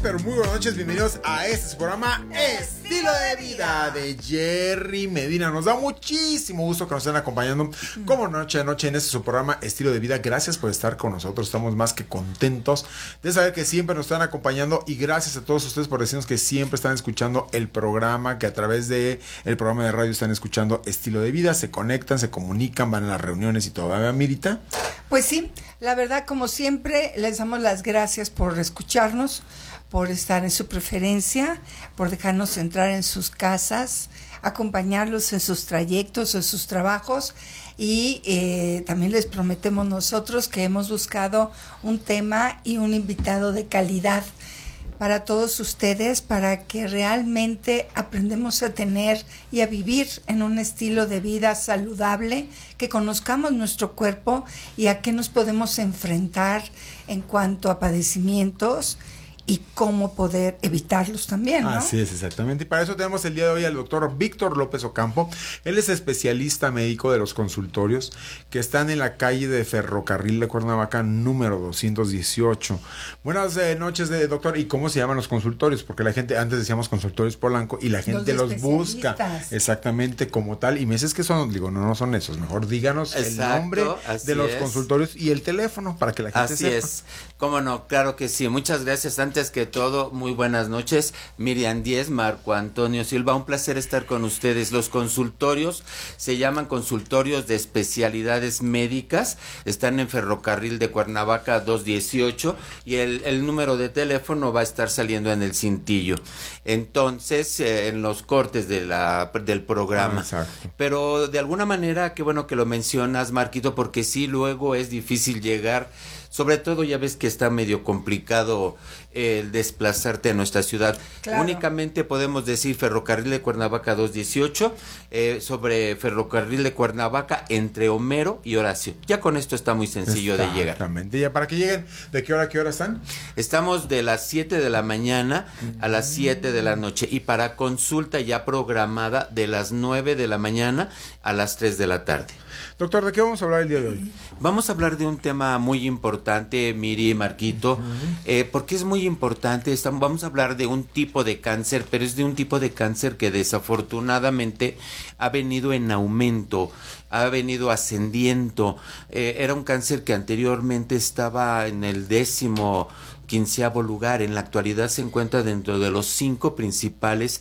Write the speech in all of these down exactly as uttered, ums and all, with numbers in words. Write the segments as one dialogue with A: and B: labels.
A: pero muy buenas noches, bienvenidos a este su programa Estilo de Vida de Jerry Medina. Nos da muchísimo gusto que nos estén acompañando como noche a noche en este su programa Estilo de Vida. Gracias por estar con nosotros, estamos más que contentos de saber que siempre nos están acompañando y gracias a todos ustedes por decirnos que siempre están escuchando el programa, que a través de el programa de radio están escuchando Estilo de Vida, se conectan, se comunican, van a las reuniones y todo. ¿Verdad, Mirita?
B: Pues sí, la verdad, como siempre, les damos las gracias por escucharnos, por estar en su preferencia, por dejarnos entrar en sus casas, acompañarlos en sus trayectos, en sus trabajos y eh, también les prometemos nosotros que hemos buscado un tema y un invitado de calidad para todos ustedes, para que realmente aprendamos a tener y a vivir en un estilo de vida saludable, que conozcamos nuestro cuerpo y a qué nos podemos enfrentar en cuanto a padecimientos y cómo poder evitarlos también, ¿no?
A: Así es, exactamente. Y para eso tenemos el día de hoy al doctor Víctor López Ocampo. Él es especialista médico de los consultorios que están en la calle de Ferrocarril de Cuernavaca, número doscientos dieciocho. Buenas eh, noches, de doctor. ¿Y cómo se llaman los consultorios? Porque la gente, antes decíamos consultorios Polanco, y la gente los, los busca exactamente como tal. Y me dices que son, digo, no, no son esos. Mejor díganos Exacto, el nombre de los es. consultorios y el teléfono para que la gente
C: así
A: sepa.
C: Así es. Cómo no, claro que sí. Muchas gracias. Antes que todo, muy buenas noches. Miriam Díez, Marco Antonio Silva, un placer estar con ustedes. Los consultorios se llaman consultorios de especialidades médicas, están en Ferrocarril de Cuernavaca doscientos dieciocho y el, el número de teléfono va a estar saliendo en el cintillo. Entonces, eh, en los cortes de la, del programa. Ah, exacto. Pero de alguna manera, qué bueno que lo mencionas, Marquito, porque sí, luego es difícil llegar. Sobre todo ya ves que está medio complicado el desplazarte a nuestra ciudad. Claro. Únicamente podemos decir Ferrocarril de Cuernavaca doscientos dieciocho, eh, sobre Ferrocarril de Cuernavaca entre Homero y Horacio. Ya con esto está muy sencillo de llegar.
A: Exactamente. ¿Ya para que lleguen? ¿De qué hora a qué hora están?
C: Estamos de las siete de la mañana a las siete de la noche y para consulta ya programada de las nueve de la mañana a las tres de la tarde.
A: Doctor, ¿de qué vamos a hablar el día de hoy?
C: Vamos a hablar de un tema muy importante, Miri y Marquito, uh-huh. eh, porque es muy importante. Estamos, vamos a hablar de un tipo de cáncer, pero es de un tipo de cáncer que desafortunadamente ha venido en aumento, ha venido ascendiendo. Eh, era un cáncer que anteriormente estaba en el décimo quinceavo lugar. En la actualidad se encuentra dentro de los cinco principales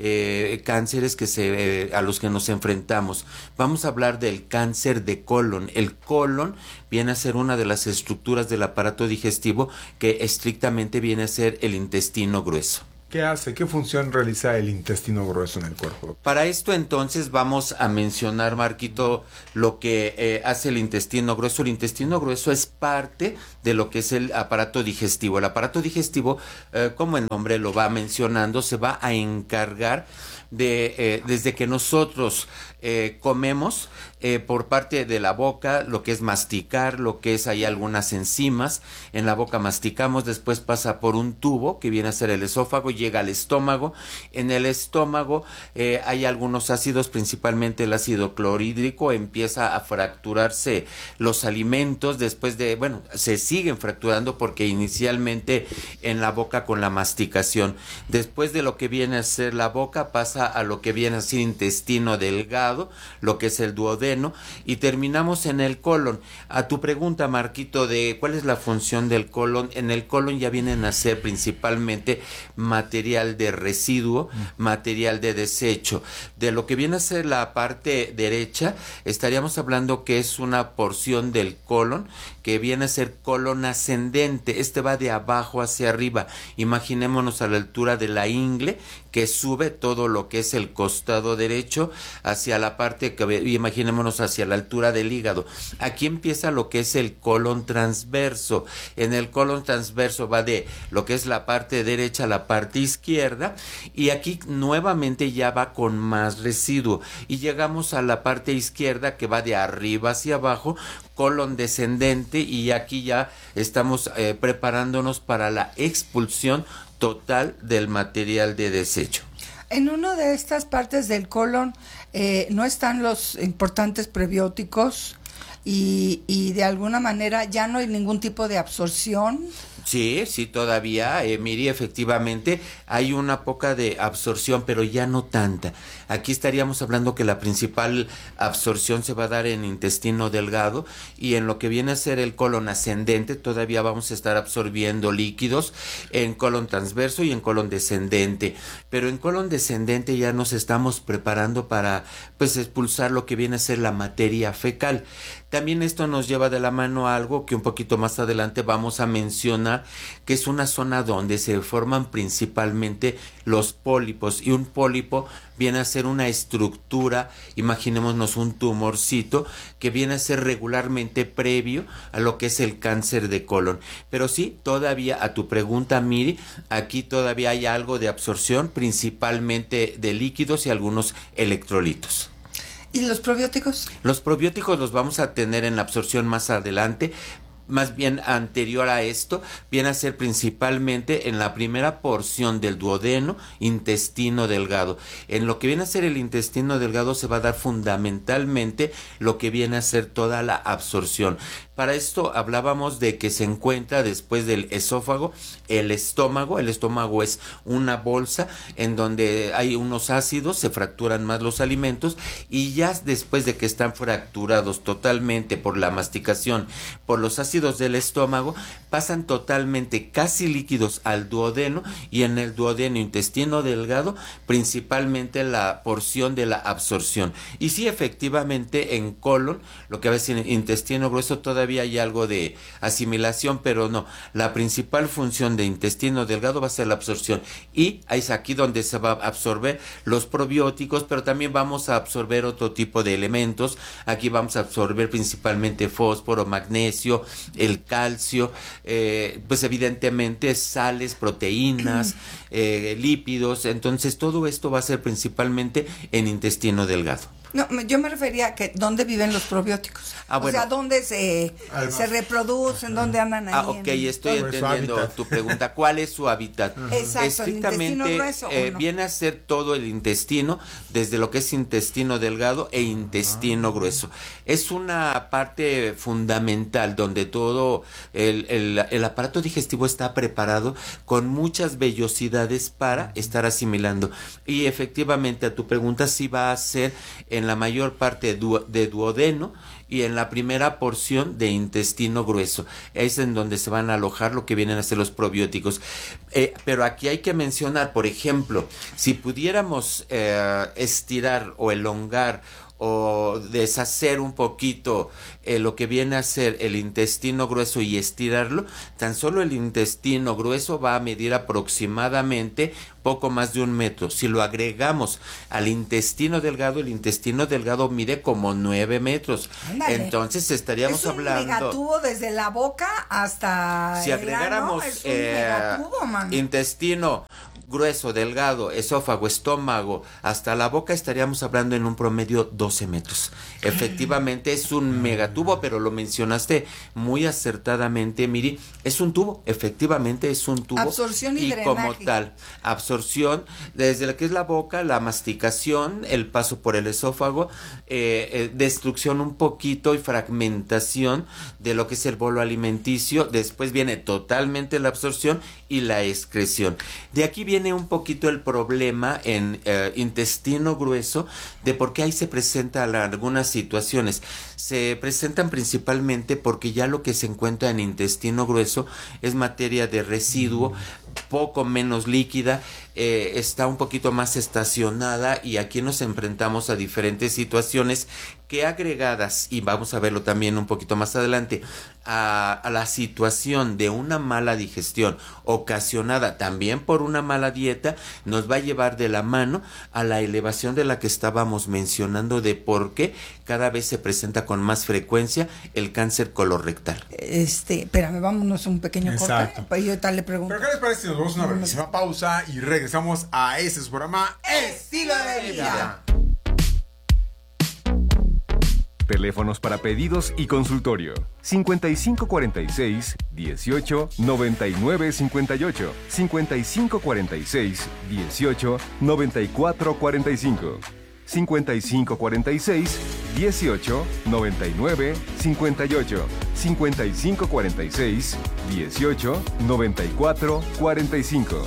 C: eh, cánceres que se eh, a los que nos enfrentamos. Vamos a hablar del cáncer de colon. El colon viene a ser una de las estructuras del aparato digestivo que estrictamente viene a ser el intestino grueso.
A: ¿Qué hace? ¿Qué función realiza el intestino grueso en el cuerpo?
C: Para esto entonces vamos a mencionar, Marquito, lo que eh, hace el intestino grueso. El intestino grueso es parte de lo que es el aparato digestivo. El aparato digestivo, eh, como el nombre lo va mencionando, se va a encargar de, eh, desde que nosotros eh, comemos, eh, por parte de la boca, lo que es masticar, lo que es, hay algunas enzimas, en la boca masticamos, después pasa por un tubo que viene a ser el esófago, llega al estómago, en el estómago eh, hay algunos ácidos, principalmente el ácido clorhídrico, empieza a fracturarse los alimentos, después de, bueno, se siguen fracturando porque inicialmente en la boca con la masticación, después de lo que viene a ser la boca pasa a lo que viene a ser intestino delgado, lo que es el duodeno, y terminamos en el colon. A tu pregunta, Marquito, de cuál es la función del colon, en el colon ya vienen a ser principalmente material de residuo, material de desecho. De lo que viene a ser la parte derecha, estaríamos hablando que es una porción del colon que viene a ser colon ascendente. Este va de abajo hacia arriba. Imaginémonos a la altura de la ingle, que sube todo lo que es el costado derecho hacia la parte que imaginémonos hacia la altura del hígado. Aquí empieza lo que es el colon transverso. En el colon transverso va de lo que es la parte derecha a la parte izquierda, y aquí nuevamente ya va con más residuo y llegamos a la parte izquierda que va de arriba hacia abajo, colon descendente, y aquí ya estamos eh, preparándonos para la expulsión total del material de desecho.
B: En una de estas partes del colon eh, no están los importantes prebióticos y, y de alguna manera ya no hay ningún tipo de absorción.
C: Sí, sí, todavía, eh, Miri, efectivamente hay una poca de absorción, pero ya no tanta. Aquí estaríamos hablando que la principal absorción se va a dar en intestino delgado y en lo que viene a ser el colon ascendente todavía vamos a estar absorbiendo líquidos en colon transverso y en colon descendente. Pero en colon descendente ya nos estamos preparando para pues expulsar lo que viene a ser la materia fecal. También esto nos lleva de la mano a algo que un poquito más adelante vamos a mencionar, que es una zona donde se forman principalmente los pólipos, y un pólipo viene a ser una estructura, imaginémonos un tumorcito, que viene a ser regularmente previo a lo que es el cáncer de colon. Pero sí, todavía a tu pregunta, Miri, aquí todavía hay algo de absorción, principalmente de líquidos y algunos electrolitos.
B: ¿Y los probióticos?
C: Los probióticos los vamos a tener en la absorción más adelante, más bien anterior a esto, viene a ser principalmente en la primera porción del duodeno, intestino delgado. En lo que viene a ser el intestino delgado se va a dar fundamentalmente lo que viene a ser toda la absorción. Para esto hablábamos de que se encuentra después del esófago el estómago. El estómago es una bolsa en donde hay unos ácidos, se fracturan más los alimentos, y ya después de que están fracturados totalmente por la masticación, por los ácidos del estómago, pasan totalmente casi líquidos al duodeno, y en el duodeno, intestino delgado, principalmente la porción de la absorción. Y sí, efectivamente en colon, lo que va a decir intestino grueso, todavía hay algo de asimilación, pero no, la principal función de intestino delgado va a ser la absorción, y es aquí donde se va a absorber los probióticos, pero también vamos a absorber otro tipo de elementos. Aquí vamos a absorber principalmente fósforo, magnesio, el calcio, eh, pues evidentemente sales, proteínas, eh, lípidos. Entonces todo esto va a ser principalmente en intestino delgado.
B: No, yo me refería a que dónde viven los probióticos.
C: Ah, bueno.
B: O sea, dónde se, se reproducen, dónde andan ahí.
C: Ah, ok,
B: en,
C: estoy
B: todo.
C: entendiendo tu pregunta. ¿Cuál es su hábitat?
B: Exacto,
C: Estrictamente,
B: ¿el intestino grueso o
C: eh,
B: no?
C: viene a ser todo el intestino, desde lo que es intestino delgado e intestino ah. grueso. Es una parte fundamental donde todo el, el, el aparato digestivo está preparado con muchas vellosidades para estar asimilando. Y efectivamente, a tu pregunta, sí va a ser en la mayor parte du- de duodeno y en la primera porción de intestino grueso. Es en donde se van a alojar lo que vienen a ser los probióticos. Eh, pero aquí hay que mencionar, por ejemplo, si pudiéramos eh, estirar o elongar o deshacer un poquito eh, lo que viene a ser el intestino grueso y estirarlo, tan solo el intestino grueso va a medir aproximadamente poco más de un metro. Si lo agregamos al intestino delgado, el intestino delgado mide como nueve metros.
B: Ándale.
C: Entonces estaríamos
B: es un
C: hablando...
B: megatubo desde la boca hasta
C: Si
B: el
C: agregáramos
B: ano, es un
C: eh,
B: megatubo, man.
C: intestino grueso, delgado, esófago, estómago, hasta la boca, estaríamos hablando en un promedio doce metros. Efectivamente es un megatubo, pero lo mencionaste muy acertadamente, Miri, es un tubo, efectivamente es un tubo.
B: Absorción y,
C: y
B: drenaje.
C: como tal, absorción desde lo que es la boca, la masticación, el paso por el esófago, eh, eh, destrucción un poquito y fragmentación de lo que es el bolo alimenticio, después viene totalmente la absorción y la excreción. De aquí viene un poquito el problema en eh, intestino grueso, de por qué ahí se presentan algunas situaciones. Se presentan principalmente porque ya lo que se encuentra en intestino grueso es materia de residuo, poco menos líquida, eh, está un poquito más estacionada, y aquí nos enfrentamos a diferentes situaciones que, agregadas, y vamos a verlo también un poquito más adelante, a, a la situación de una mala digestión ocasionada también por una mala dieta, nos va a llevar de la mano a la elevación de la que estábamos mencionando, de por qué cada vez se presenta con más frecuencia el cáncer colorectal.
B: Este, espérame, vámonos un pequeño
A: Exacto.
B: corte, y yo tal le pregunto.
A: ¿Pero qué les parece si nos vamos a una brevísima pausa y regresamos a ese su programa
B: Estilo de Vida?
D: Teléfonos para pedidos y consultorio: cincuenta y cinco cuarenta y seis, dieciocho, noventa y nueve cincuenta y ocho, cincuenta y cinco cuarenta y seis, dieciocho, noventa y cuatro cuarenta y cinco, cincuenta y cinco cuarenta y seis, dieciocho, noventa y nueve cincuenta y ocho, cincuenta y cinco cuarenta y seis, dieciocho, noventa y cuatro, cuarenta y cinco.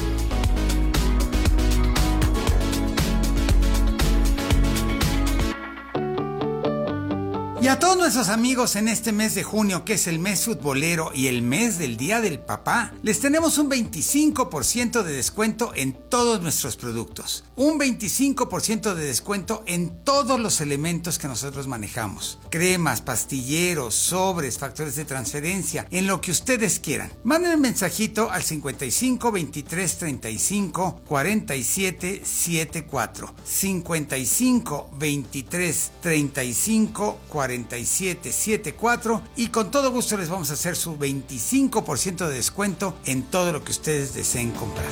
E: Y a todos nuestros amigos en este mes de junio, que es el mes futbolero y el mes del Día del Papá, les tenemos un veinticinco por ciento de descuento en todos nuestros productos. Un veinticinco por ciento de descuento en todos los elementos que nosotros manejamos. Cremas, pastilleros, sobres, factores de transferencia, en lo que ustedes quieran. Manden un mensajito al cincuenta y cinco, veintitrés, treinta y cinco, cuarenta y siete, setenta y cuatro. cincuenta y cinco, veintitrés, treinta y cinco, cuarenta y siete, setenta y cuatro, y con todo gusto les vamos a hacer su veinticinco por ciento de descuento en todo lo que ustedes deseen comprar.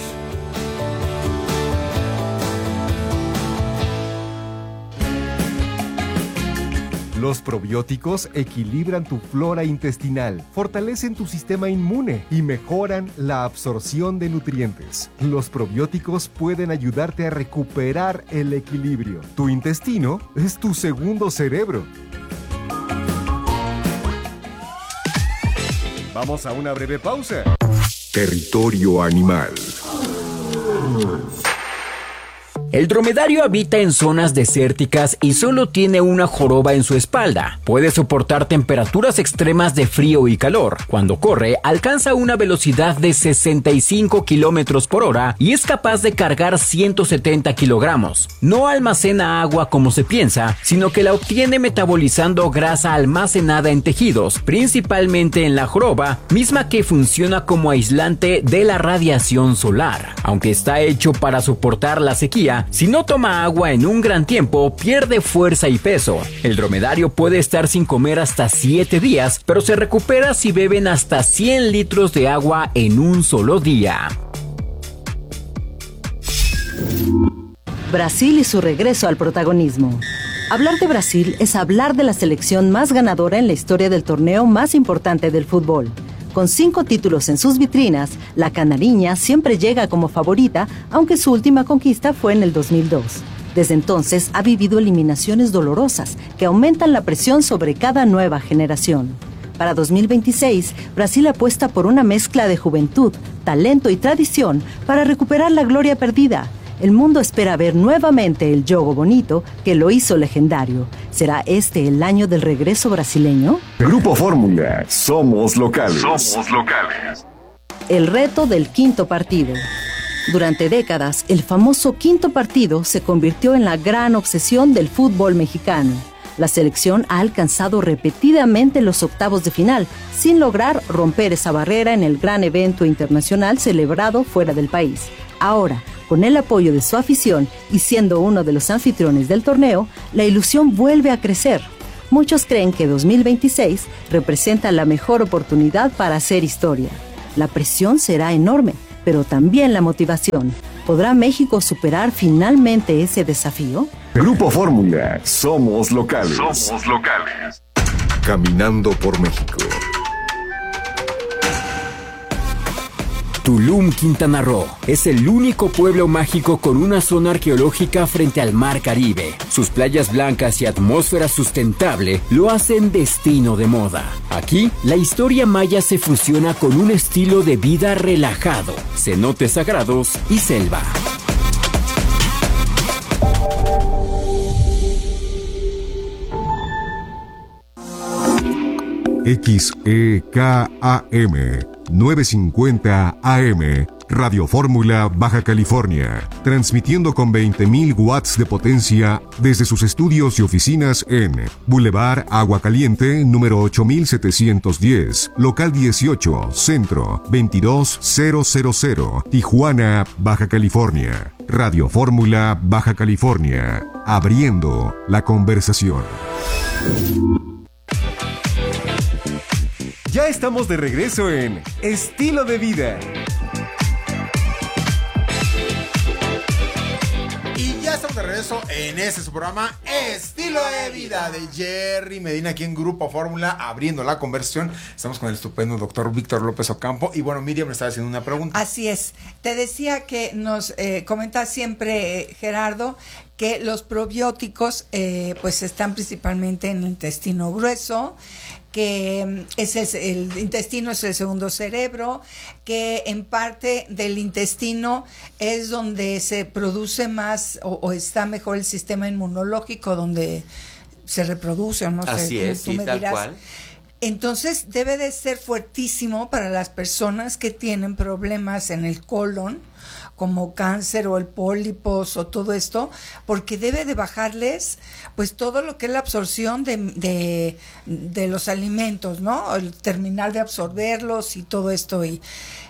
D: Los probióticos equilibran tu flora intestinal, fortalecen tu sistema inmune y mejoran la absorción de nutrientes. Los probióticos pueden ayudarte a recuperar el equilibrio. Tu intestino es tu segundo cerebro. Vamos a una breve pausa.
F: Territorio animal.
G: El dromedario habita en zonas desérticas y solo tiene una joroba en su espalda. Puede soportar temperaturas extremas de frío y calor. Cuando corre, alcanza una velocidad de sesenta y cinco kilómetros por hora y es capaz de cargar ciento setenta kilogramos. No almacena agua como se piensa, sino que la obtiene metabolizando grasa almacenada en tejidos, principalmente en la joroba, misma que funciona como aislante de la radiación solar. Aunque está hecho para soportar la sequía, si no toma agua en un gran tiempo, pierde fuerza y peso. El dromedario puede estar sin comer hasta siete días, pero se recupera si beben hasta cien litros de agua en un solo día.
H: Brasil y su regreso al protagonismo. Hablar de Brasil es hablar de la selección más ganadora en la historia del torneo más importante del fútbol. Con cinco títulos en sus vitrinas, la canariña siempre llega como favorita, aunque su última conquista fue en el dos mil dos. Desde entonces ha vivido eliminaciones dolorosas que aumentan la presión sobre cada nueva generación. Para dos mil veintiséis, Brasil apuesta por una mezcla de juventud, talento y tradición para recuperar la gloria perdida. El mundo espera ver nuevamente el Jogo Bonito que lo hizo legendario. ¿Será este el año del regreso brasileño?
F: Grupo Fórmula, somos locales. Somos locales.
H: El reto del quinto partido. Durante décadas, el famoso quinto partido se convirtió en la gran obsesión del fútbol mexicano. La selección ha alcanzado repetidamente los octavos de final, sin lograr romper esa barrera en el gran evento internacional celebrado fuera del país. Ahora, con el apoyo de su afición y siendo uno de los anfitriones del torneo, la ilusión vuelve a crecer. Muchos creen que dos mil veintiséis representa la mejor oportunidad para hacer historia. La presión será enorme, pero también la motivación. ¿Podrá México superar finalmente ese desafío?
F: Grupo Fórmula, somos locales. Somos locales. Caminando por México.
G: Tulum, Quintana Roo, es el único pueblo mágico con una zona arqueológica frente al Mar Caribe. Sus playas blancas y atmósfera sustentable lo hacen destino de moda. Aquí, la historia maya se fusiona con un estilo de vida relajado, cenotes sagrados y selva.
F: X E K A M novecientos cincuenta A M, Radio Fórmula, Baja California, transmitiendo con veinte mil watts de potencia desde sus estudios y oficinas en Boulevard Agua Caliente, número ocho mil setecientos diez, local dieciocho, Centro, veintidós mil, Tijuana, Baja California. Radio Fórmula, Baja California, abriendo la conversación.
D: Ya estamos de regreso en Estilo de Vida.
A: Y ya estamos de regreso en este su programa Estilo de Vida de Jerry Medina aquí en Grupo Fórmula, abriendo la conversación. Estamos con el estupendo doctor Víctor López Ocampo. Y bueno, Miriam me estaba haciendo una pregunta.
B: Así es. Te decía que nos eh, comenta siempre eh, Gerardo que los probióticos eh, pues están principalmente en el intestino grueso. que es el, el intestino es el segundo cerebro, que en parte del intestino es donde se produce más o, o está mejor el sistema inmunológico, donde se reproduce, o no sé.
C: Así es,
B: tú
C: sí,
B: me
C: tal
B: dirás.
C: cual.
B: Entonces debe de ser fuertísimo para las personas que tienen problemas en el colon, como cáncer o el pólipos o todo esto, porque debe de bajarles pues todo lo que es la absorción de, de, de los alimentos, ¿no? El terminar de absorberlos y todo esto y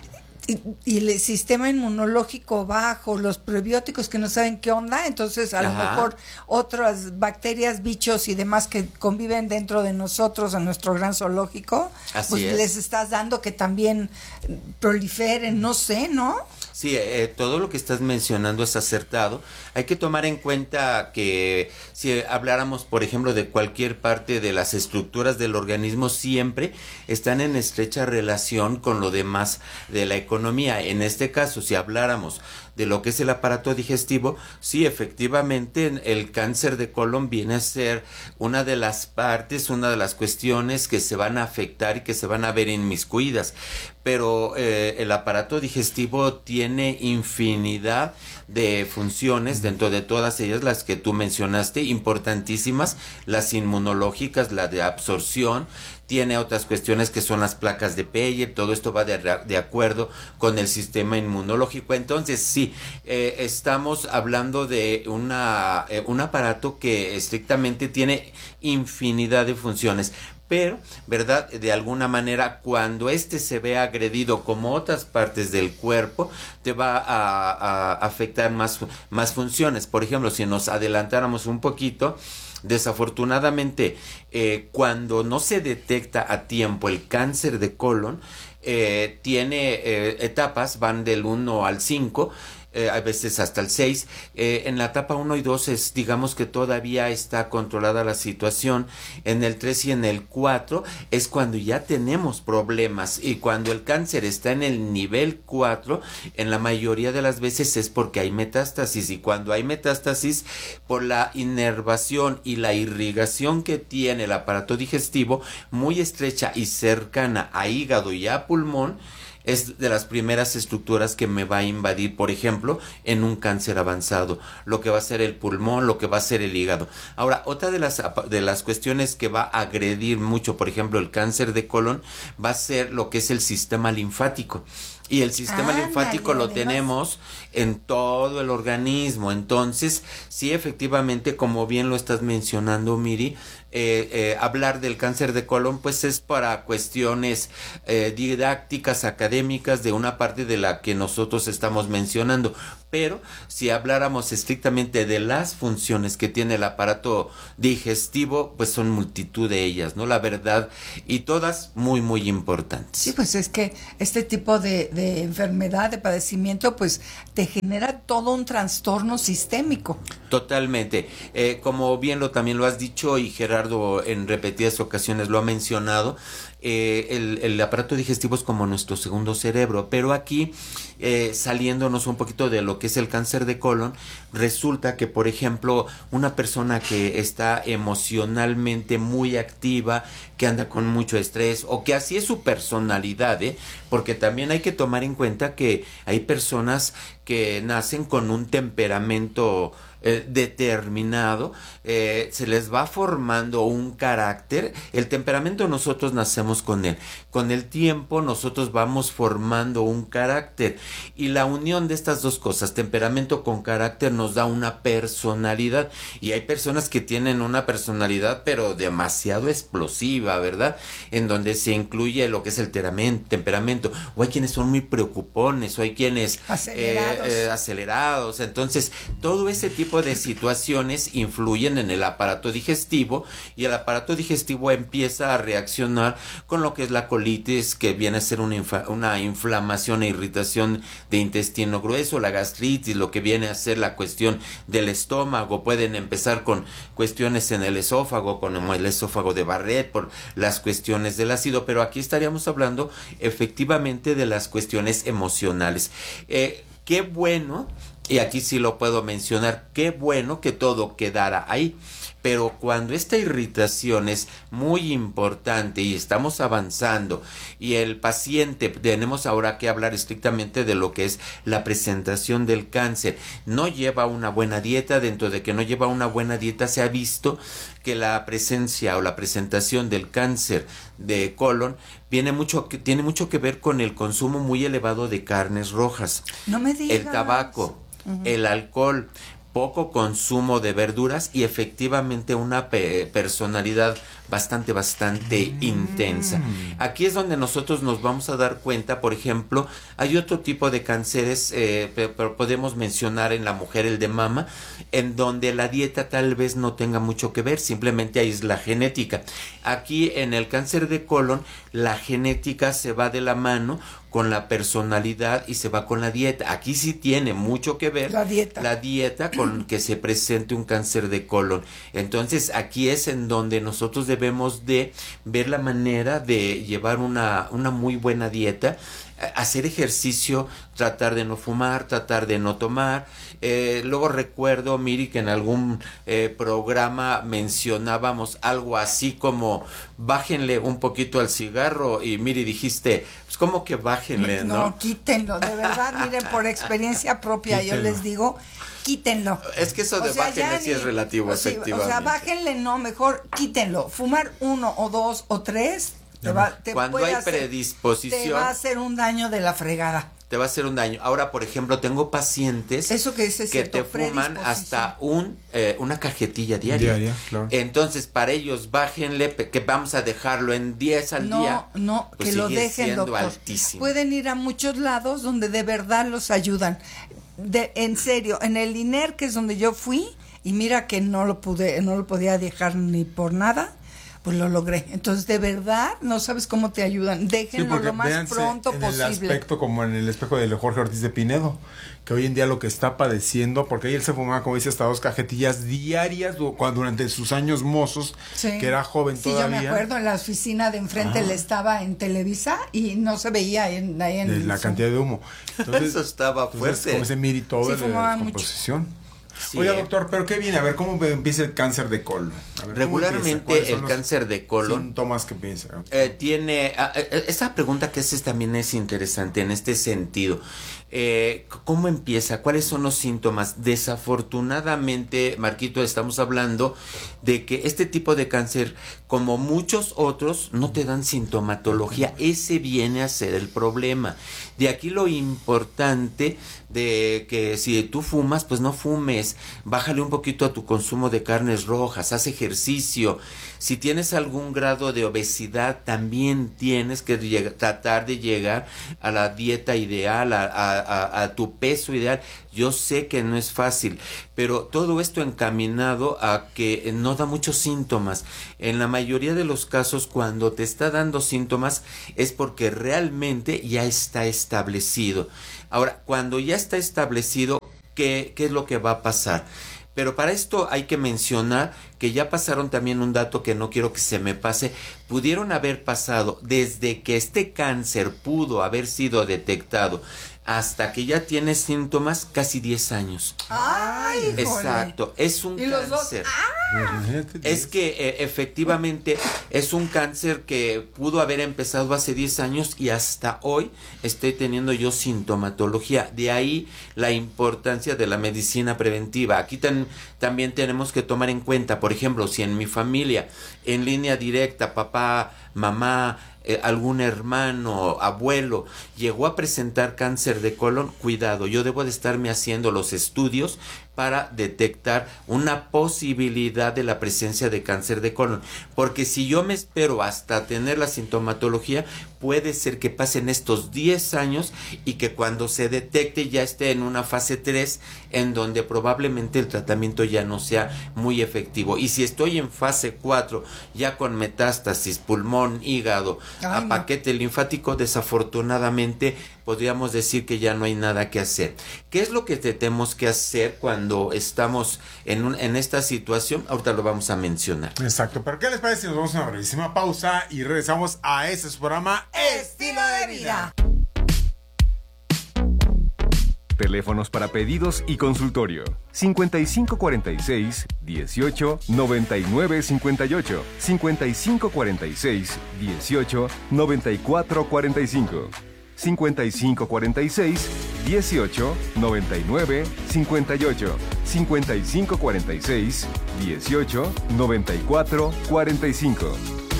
B: Y, y el sistema inmunológico bajo, los prebióticos que no saben qué onda, entonces a
C: Ajá.
B: lo mejor otras bacterias, bichos y demás que conviven dentro de nosotros, en nuestro gran zoológico,
C: Así
B: pues
C: es.
B: les estás dando que también proliferen, no sé, ¿no?
C: Sí, eh, todo lo que estás mencionando es acertado. Hay que tomar en cuenta que si habláramos, por ejemplo, de cualquier parte de las estructuras del organismo, siempre están en estrecha relación con lo demás de la economía. En este caso, si habláramos de lo que es el aparato digestivo, sí, efectivamente, el cáncer de colon viene a ser una de las partes, una de las cuestiones que se van a afectar y que se van a ver inmiscuidas. Pero eh, el aparato digestivo tiene infinidad de funciones, dentro de todas ellas las que tú mencionaste, importantísimas, las inmunológicas, la de absorción. Tiene otras cuestiones que son las placas de Peyer, todo esto va de, de acuerdo con el sistema inmunológico. Entonces sí, eh, estamos hablando de una, eh, un aparato que estrictamente tiene infinidad de funciones. Pero, ¿verdad? De alguna manera, cuando este se ve agredido como otras partes del cuerpo, te va a, a afectar más, más funciones. Por ejemplo, si nos adelantáramos un poquito, desafortunadamente, eh, cuando no se detecta a tiempo el cáncer de colon, eh, tiene eh, etapas, van del uno al cinco, Eh, a veces hasta el seis. Eh, en la etapa uno y dos es, digamos que todavía está controlada la situación. En el tres y en el cuatro es cuando ya tenemos problemas, y cuando el cáncer está en el nivel cuatro, en la mayoría de las veces es porque hay metástasis, y cuando hay metástasis, por la inervación y la irrigación que tiene el aparato digestivo, muy estrecha y cercana a hígado y a pulmón, es de las primeras estructuras que me va a invadir, por ejemplo, en un cáncer avanzado, lo que va a ser el pulmón, lo que va a ser el hígado. Ahora, otra de las, de las cuestiones que va a agredir mucho, por ejemplo, el cáncer de colon, va a ser lo que es el sistema linfático. Y el sistema
B: Ah,
C: linfático lo
B: además.
C: tenemos en todo el organismo. Entonces, sí, efectivamente, como bien lo estás mencionando, Miri, eh, eh, hablar del cáncer de colon, pues es para cuestiones eh, didácticas, académicas, de una parte de la que nosotros estamos mencionando. Pero si habláramos estrictamente de las funciones que tiene el aparato digestivo, pues son multitud de ellas, ¿no? La verdad, y todas muy, muy importantes.
B: Sí, pues es que este tipo de, de enfermedad, de padecimiento, pues te genera todo un trastorno sistémico.
C: Totalmente. Eh, como bien lo también lo has dicho, y Gerardo en repetidas ocasiones lo ha mencionado, eh, el, el aparato digestivo es como nuestro segundo cerebro, pero aquí, eh, saliéndonos un poquito de lo que es el cáncer de colon, resulta que, por ejemplo, una persona que está emocionalmente muy activa, que anda con mucho estrés, o que así es su personalidad, ¿eh? Porque también hay que tomar en cuenta que hay personas que nacen con un temperamento eh, determinado, eh, se les va formando un carácter. El temperamento nosotros nacemos con él, con el tiempo nosotros vamos formando un carácter, y la unión de estas dos cosas, temperamento con carácter, nos da una personalidad. Y hay personas que tienen una personalidad pero demasiado explosiva, ¿verdad? En donde se incluye lo que es el teramen- temperamento, o hay quienes son muy preocupones, o hay quienes
B: Acelerados.
C: eh, eh, acelerados. Entonces, todo ese tipo de situaciones influyen en el aparato digestivo, y el aparato digestivo empieza a reaccionar con lo que es la colitis, que viene a ser una, infa- una inflamación e irritación de intestino grueso, la gastritis, lo que viene a ser la cuestión del estómago. Pueden empezar con cuestiones en el esófago, con el esófago de Barrett, por las cuestiones del ácido, pero aquí estaríamos hablando efectivamente de las cuestiones emocionales. Eh, qué bueno, y aquí sí lo puedo mencionar, qué bueno que todo quedara ahí. Pero cuando esta irritación es muy importante y estamos avanzando y el paciente, tenemos ahora que hablar estrictamente de lo que es la presentación del cáncer, no lleva una buena dieta, dentro de que no lleva una buena dieta se ha visto que la presencia o la presentación del cáncer de colon viene mucho, que tiene mucho que ver con el consumo muy elevado de carnes rojas,
B: no me digas.
C: el tabaco, uh-huh. el alcohol, poco consumo de verduras y efectivamente una pe- personalidad bastante, bastante mm. intensa. Aquí es donde nosotros nos vamos a dar cuenta, por ejemplo, hay otro tipo de cánceres, eh, pero podemos mencionar en la mujer el de mama, en donde la dieta tal vez no tenga mucho que ver, simplemente ahí es la genética. Aquí en el cáncer de colon, la genética se va de la mano con la personalidad y se va con la dieta. Aquí sí tiene mucho que ver
B: la dieta,
C: la dieta con que se presente un cáncer de colon. Entonces aquí es en donde nosotros debemos de ver la manera de llevar una, una muy buena dieta, hacer ejercicio, tratar de no fumar, tratar de no tomar. Eh, luego recuerdo, Miri, que en algún eh, programa mencionábamos algo así como bájenle un poquito al cigarro y Miri dijiste, pues ¿cómo que bájenle? No,
B: no quítenlo, de verdad, miren, por experiencia propia quítenlo. Yo les digo, quítenlo.
C: Es que eso de o sea, bájenle sí es relativo, o efectivamente.
B: O sea, bájenle no, mejor quítenlo. Fumar uno o dos o tres Te va, te
C: Cuando hay
B: hacer,
C: predisposición,
B: te va a hacer un daño de la fregada.
C: Te va a hacer un daño. Ahora, por ejemplo, tengo pacientes
B: Eso que, es
C: que te fuman hasta un eh, una cajetilla diaria.
A: Diaria, claro.
C: Entonces, para ellos, bájenle, que vamos a dejarlo en diez al
B: no,
C: día.
B: No, no,
C: pues
B: que lo dejen,
C: siendo
B: doctor.
C: Altísimo.
B: Pueden ir a muchos lados donde de verdad los ayudan. De, en serio, en el I N E R, que es donde yo fui, y mira que no lo pude, no lo podía dejar ni por nada. Pues lo logré. Entonces, de verdad, no sabes cómo te ayudan. Déjenlo
A: sí,
B: lo más pronto
A: en
B: posible.
A: En el aspecto, como en el espejo de Jorge Ortiz de Pinedo, que hoy en día lo que está padeciendo, porque ahí él se fumaba, como dice, hasta dos cajetillas diarias cuando, durante sus años mozos, sí. que era joven
B: sí,
A: todavía.
B: Sí, yo me acuerdo, en la oficina de enfrente ah. le estaba en Televisa y no se veía en, ahí en...
A: De la
B: su...
A: cantidad de humo.
C: Entonces, eso estaba fuerte.
A: Entonces, como ese Miri, todo
B: sí,
A: de la composición. Sí. Oiga, doctor, ¿pero qué viene? A ver, ¿cómo empieza el cáncer de colon? A ver,
C: regularmente el cáncer de colon
A: síntomas que piensa
C: eh, tiene eh, esa pregunta que haces también es interesante en este sentido. Eh, ¿Cómo empieza? ¿Cuáles son los síntomas? Desafortunadamente, Marquito, estamos hablando de que este tipo de cáncer, como muchos otros, no te dan sintomatología. Ese viene a ser el problema. De aquí lo importante de que si tú fumas, pues no fumes. Bájale un poquito a tu consumo de carnes rojas, haz ejercicio. Si tienes algún grado de obesidad, también tienes que lleg- tratar de llegar a la dieta ideal, a, a, a, a tu peso ideal. Yo sé que no es fácil, pero todo esto encaminado a que no da muchos síntomas. En la mayoría de los casos, cuando te está dando síntomas, es porque realmente ya está establecido. Ahora, cuando ya está establecido, ¿qué, qué es lo que va a pasar? Pero para esto hay que mencionar que ya pasaron también un dato que no quiero que se me pase. Pudieron haber pasado desde que este cáncer pudo haber sido detectado hasta que ya tiene síntomas casi diez años.
B: ¡Ay,
C: exacto! Es un
B: ¿Y los
C: cáncer.
B: Dos? ¡Ah!
C: Es que eh, efectivamente es un cáncer que pudo haber empezado hace diez años y hasta hoy estoy teniendo yo sintomatología. De ahí la importancia de la medicina preventiva. Aquí tan, también tenemos que tomar en cuenta, por ejemplo, si en mi familia, en línea directa, papá, mamá, Eh, algún hermano, abuelo, llegó a presentar cáncer de colon, cuidado, yo debo de estarme haciendo los estudios para detectar una posibilidad de la presencia de cáncer de colon, porque si yo me espero hasta tener la sintomatología, puede ser que pasen estos diez años y que cuando se detecte ya esté en una fase tres, en donde probablemente el tratamiento ya no sea muy efectivo. Y si estoy en fase cuatro, ya con metástasis, pulmón, hígado, Ay, a paquete no. linfático, desafortunadamente podríamos decir que ya no hay nada que hacer. ¿Qué es lo que tenemos que hacer cuando estamos en, un, en esta situación? Ahorita lo vamos a mencionar.
A: Exacto, pero ¿qué les parece si nos vamos a una brevísima pausa y regresamos a este su programa
B: Estilo de Vida?
D: Teléfonos para pedidos y consultorio. cincuenta y cinco cuarenta y seis, dieciocho, noventa y nueve cincuenta y ocho. cincuenta y cinco cuarenta y seis, dieciocho, noventa y cuatro cuarenta y cinco. cincuenta y cinco cuarenta y seis, dieciocho, noventa y nueve cincuenta y ocho. cincuenta y cinco cuarenta y seis, dieciocho, noventa y cuatro cuarenta y cinco.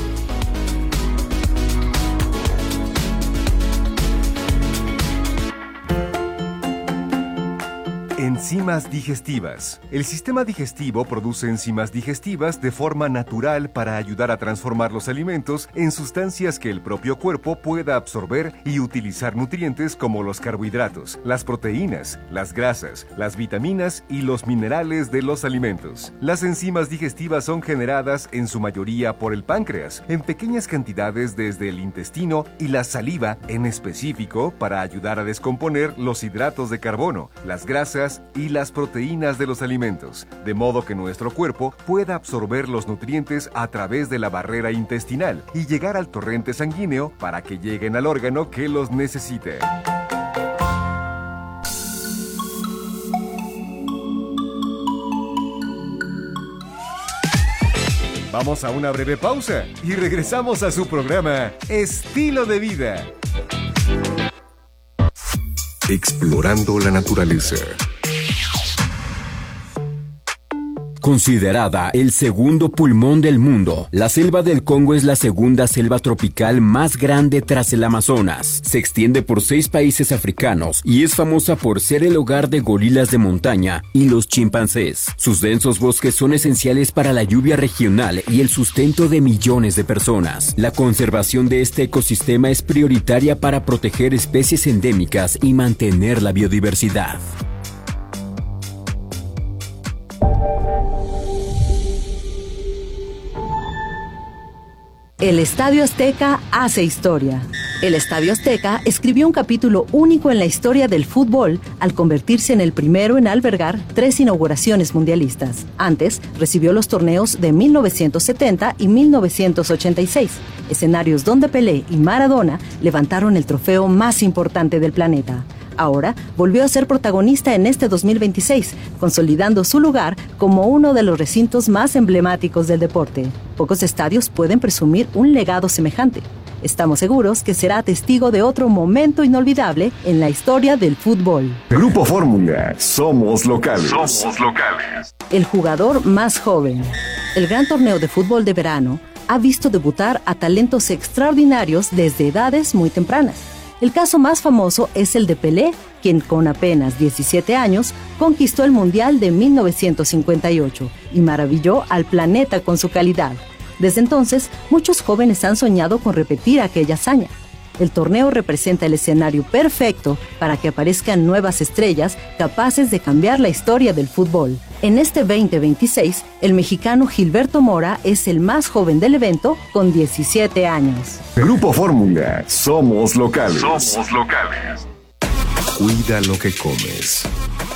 D: Enzimas digestivas. El sistema digestivo produce enzimas digestivas de forma natural para ayudar a transformar los alimentos en sustancias que el propio cuerpo pueda absorber y utilizar nutrientes como los carbohidratos, las proteínas, las grasas, las vitaminas y los minerales de los alimentos. Las enzimas digestivas son generadas en su mayoría por el páncreas, en pequeñas cantidades desde el intestino y la saliva en específico para ayudar a descomponer los hidratos de carbono, las grasas y las proteínas de los alimentos, de modo que nuestro cuerpo pueda absorber los nutrientes a través de la barrera intestinal y llegar al torrente sanguíneo para que lleguen al órgano que los necesite. Vamos a una breve pausa y regresamos a su programa Estilo de Vida.
F: Explorando la naturaleza.
G: Considerada el segundo pulmón del mundo, la selva del Congo es la segunda selva tropical más grande tras el Amazonas. Se extiende por seis países africanos y es famosa por ser el hogar de gorilas de montaña y los chimpancés. Sus densos bosques son esenciales para la lluvia regional y el sustento de millones de personas. La conservación de este ecosistema es prioritaria para proteger especies endémicas y mantener la biodiversidad.
H: El Estadio Azteca hace historia. El Estadio Azteca escribió un capítulo único en la historia del fútbol al convertirse en el primero en albergar tres inauguraciones mundialistas. Antes, recibió los torneos de mil novecientos setenta y mil novecientos ochenta y seis, escenarios donde Pelé y Maradona levantaron el trofeo más importante del planeta. Ahora volvió a ser protagonista en este dos mil veintiséis, consolidando su lugar como uno de los recintos más emblemáticos del deporte. Pocos estadios pueden presumir un legado semejante. Estamos seguros que será testigo de otro momento inolvidable en la historia del fútbol.
F: Grupo Fórmula, somos locales.
D: Somos locales.
H: El jugador más joven. El gran torneo de fútbol de verano ha visto debutar a talentos extraordinarios desde edades muy tempranas. El caso más famoso es el de Pelé, quien con apenas diecisiete años conquistó el Mundial de mil novecientos cincuenta y ocho y maravilló al planeta con su calidad. Desde entonces, muchos jóvenes han soñado con repetir aquella hazaña. El torneo representa el escenario perfecto para que aparezcan nuevas estrellas capaces de cambiar la historia del fútbol. En este veinte veintiséis, el mexicano Gilberto Mora es el más joven del evento con diecisiete años.
F: Grupo Fórmula, somos locales.
D: Somos locales.
F: Cuida lo que comes.